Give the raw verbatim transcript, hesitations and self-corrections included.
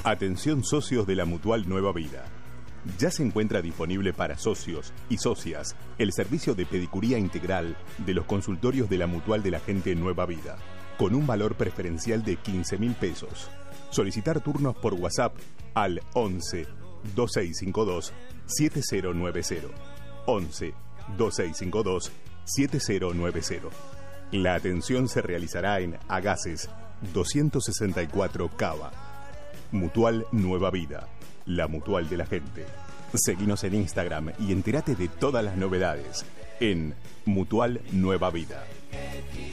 Atención socios de la Mutual Nueva Vida. Ya se encuentra disponible para socios y socias el servicio de pedicuría integral de los consultorios de la Mutual de la Gente Nueva Vida, con un valor preferencial de quince mil pesos. Solicitar turnos por WhatsApp al once, veintiséis cincuenta y dos, setenta noventa. once, veintiséis cincuenta y dos, setenta noventa. La atención se realizará en Agaces doscientos sesenta y cuatro Cava. Mutual Nueva Vida, la Mutual de la Gente. Seguinos en Instagram y entérate de todas las novedades en Mutual Nueva Vida.